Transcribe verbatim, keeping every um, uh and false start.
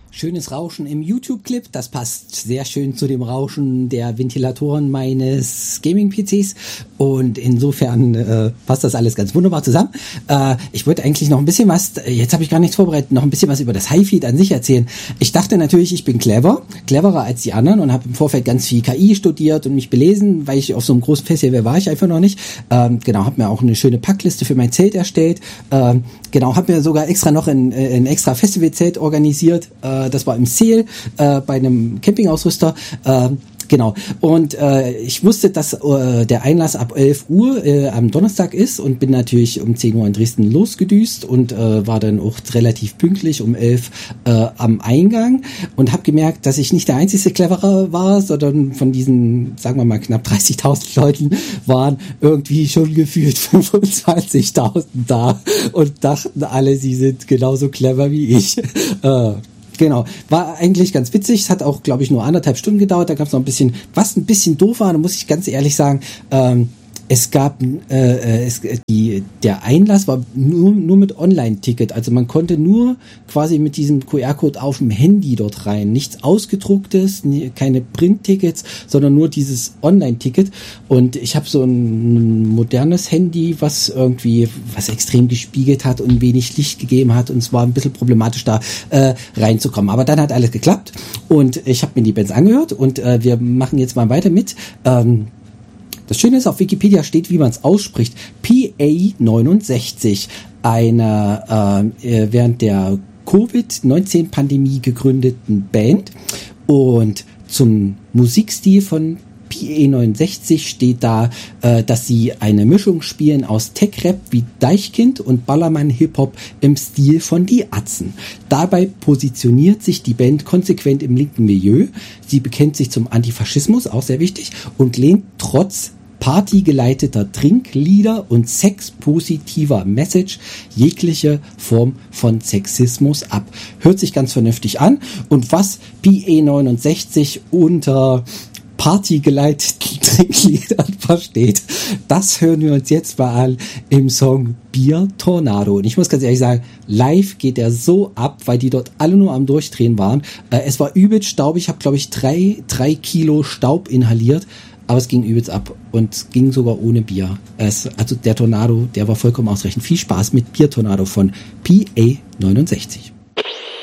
Schönes Rauschen im YouTube-Clip, das passt sehr schön zu dem Rauschen der Ventilatoren meines Gaming-P Cs und insofern äh, passt das alles ganz wunderbar zusammen. Äh, ich wollte eigentlich noch ein bisschen was, jetzt habe ich gar nichts vorbereitet, noch ein bisschen was über das Hi-Feed an sich erzählen. Ich dachte natürlich, ich bin clever, cleverer als die anderen und habe im Vorfeld ganz viel K I studiert und mich belesen, weil ich auf so einem großen Festival war ich einfach noch nicht. Ähm, genau, habe mir auch eine schöne Packliste für mein Zelt erstellt. Ähm, genau, habe mir sogar extra noch ein, ein extra Festivalzelt organisiert. Äh, Das war im Sale äh, bei einem Campingausrüster. Äh, genau. Und äh, ich wusste, dass äh, der Einlass ab elf Uhr äh, am Donnerstag ist und bin natürlich um zehn Uhr in Dresden losgedüst und äh, war dann auch relativ pünktlich um elf äh, am Eingang und habe gemerkt, dass ich nicht der einzige Cleverer war, sondern von diesen, sagen wir mal, knapp dreißigtausend Leuten waren irgendwie schon gefühlt fünfundzwanzigtausend da und dachten alle, sie sind genauso clever wie ich. äh, Genau, war eigentlich ganz witzig. Es hat auch, glaube ich, nur anderthalb Stunden gedauert. Da gab es noch ein bisschen, was ein bisschen doof war, da muss ich ganz ehrlich sagen, ähm, es gab äh, es, die, der Einlass war nur, nur mit Online-Ticket. Also man konnte nur quasi mit diesem Q R-Code auf dem Handy dort rein. Nichts Ausgedrucktes, keine Print-Tickets, sondern nur dieses Online-Ticket. Und ich habe so ein modernes Handy, was irgendwie, was extrem gespiegelt hat und wenig Licht gegeben hat. Und es war ein bisschen problematisch, da äh, reinzukommen. Aber dann hat alles geklappt. Und ich habe mir die Bands angehört. Und äh, wir machen jetzt mal weiter mit ähm, Das Schöne ist, auf Wikipedia steht, wie man es ausspricht, P A neunundsechzig, eine äh, während der Covid neunzehn Pandemie gegründeten Band. Und zum Musikstil von P A neunundsechzig steht da, äh, dass sie eine Mischung spielen aus Tech-Rap wie Deichkind und Ballermann-Hip-Hop im Stil von Die Atzen. Dabei positioniert sich die Band konsequent im linken Milieu. Sie bekennt sich zum Antifaschismus, auch sehr wichtig, und lehnt trotz partygeleiteter Trinklieder und sexpositiver Message jegliche Form von Sexismus ab. Hört sich ganz vernünftig an. Und was P A neunundsechzig unter partygeleiteten Trinkliedern versteht, das hören wir uns jetzt mal an im Song Bier Tornado. Und ich muss ganz ehrlich sagen, live geht der so ab, weil die dort alle nur am Durchdrehen waren. Äh, es war übelst staubig. Ich habe, glaube ich, drei, drei Kilo Staub inhaliert. Aber es ging übelst ab und es ging sogar ohne Bier. Es, also der Tornado, der war vollkommen ausreichend. Viel Spaß mit Bier Tornado von P A neunundsechzig.